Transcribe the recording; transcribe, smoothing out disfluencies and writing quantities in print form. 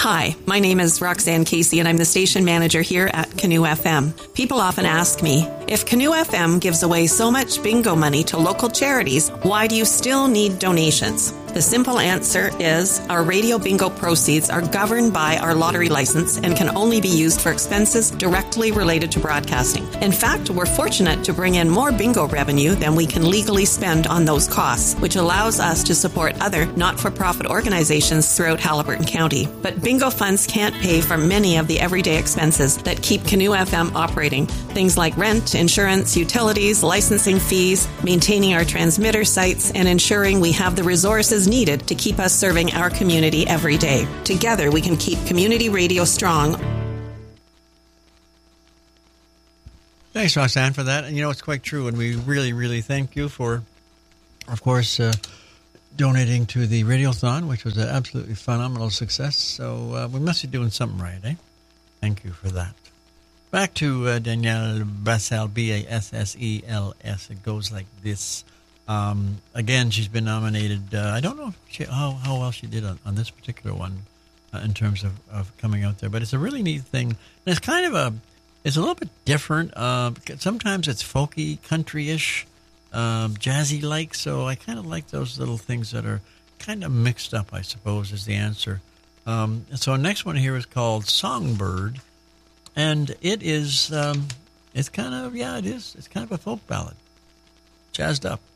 Hi, my name is Roxanne Casey, and I'm the station manager here at Canoe FM. People often ask me, if Canoe FM gives away so much bingo money to local charities, why do you still need donations? The simple answer is our radio bingo proceeds are governed by our lottery license and can only be used for expenses directly related to broadcasting. In fact, we're fortunate to bring in more bingo revenue than we can legally spend on those costs, which allows us to support other not-for-profit organizations throughout Haliburton County. But bingo funds can't pay for many of the everyday expenses that keep Canoe FM operating. Things like rent, insurance, utilities, licensing fees, maintaining our transmitter sites, and ensuring we have the resources needed to keep us serving our community every day. Together, we can keep community radio strong. Thanks, Roxanne, for that. And it's quite true. And we really, really thank you for, of course, donating to the Radiothon, which was an absolutely phenomenal success. So we must be doing something right, eh? Thank you for that. Back to Danielle Bassel, Bassels. It goes like this. Again, she's been nominated. I don't know how well she did on this particular one in terms of coming out there, but it's a really neat thing. And it's kind of it's a little bit different. Sometimes it's folky, country-ish, jazzy-like, so I kind of like those little things that are kind of mixed up, I suppose, is the answer. And so our next one here is called Songbird, and it is, it's kind of a folk ballad, jazzed up.